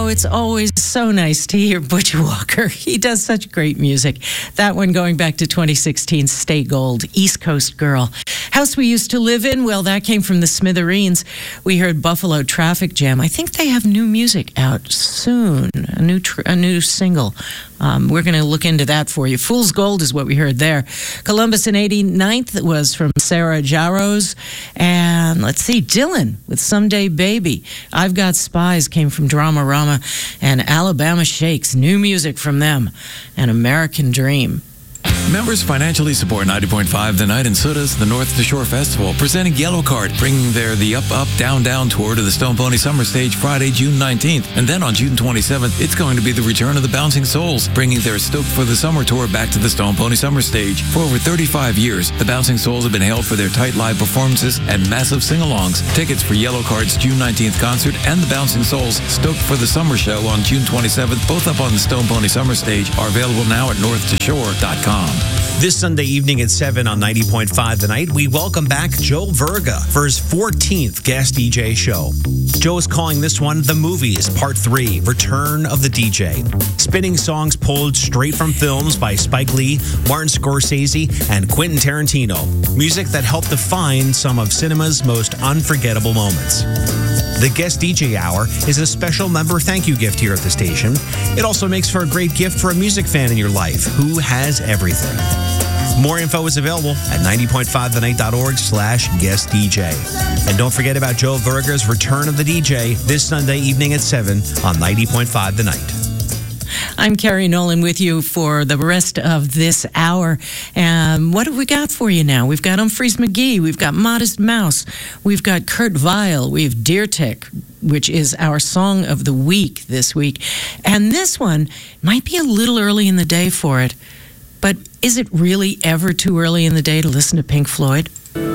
Oh, it's always so nice to hear Butch Walker. He does such great music. That one going back to 2016, Stay Gold, East Coast Girl. House We Used to Live In, well, that came from the Smithereens. We heard Buffalo Traffic Jam. I think they have new music out soon, a new single. We're going to look into that for you. Fool's Gold is what we heard there. Columbus in 89th was from Sarah Jaros. And let's see, Dylan with Someday Baby. I've Got Spies came from Dramarama. And Alabama Shakes, new music from them. And American Dream. Members financially support 90.5 The Night in Sudas, the North to Shore Festival, presenting Yellow Card, bringing the Up, Up, Down, Down tour to the Stone Pony Summer Stage Friday, June 19th. And then on June 27th, it's going to be the return of the Bouncing Souls, bringing their Stoked for the Summer tour back to the Stone Pony Summer Stage. For over 35 years, the Bouncing Souls have been hailed for their tight live performances and massive sing-alongs. Tickets for Yellow Card's June 19th concert and the Bouncing Souls Stoked for the Summer show on June 27th, both up on the Stone Pony Summer Stage, are available now at northtoshore.com. This Sunday evening at 7 on 90.5 The Night, we welcome back Joe Verga for his 14th guest DJ show. Joe is calling this one The Movies, Part 3, Return of the DJ. Spinning songs pulled straight from films by Spike Lee, Martin Scorsese, and Quentin Tarantino. Music that helped define some of cinema's most unforgettable moments. The Guest DJ Hour is a special member thank you gift here at the station. It also makes for a great gift for a music fan in your life who has everything. More info is available at 90.5thenight.org/guest DJ. And don't forget about Joe Verga's Return of the DJ this Sunday evening at 7 on 90.5 The Night. I'm Carrie Nolan with you for the rest of this hour. What have we got for you now? We've got Humphreys McGee. We've got Modest Mouse. We've got Kurt Vile. We have Deer Tick, which is our song of the week this week. And this one might be a little early in the day for it. But is it really ever too early in the day to listen to Pink Floyd?